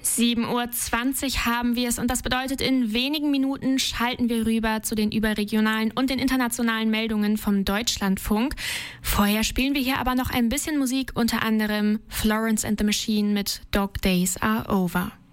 7:20 Uhr haben wir es und das bedeutet, in wenigen Minuten schalten wir rüber zu den überregionalen und den internationalen Meldungen vom Deutschlandfunk. Vorher spielen wir hier aber noch ein bisschen Musik, unter anderem Florence and the Machine mit Dog Days Are Over.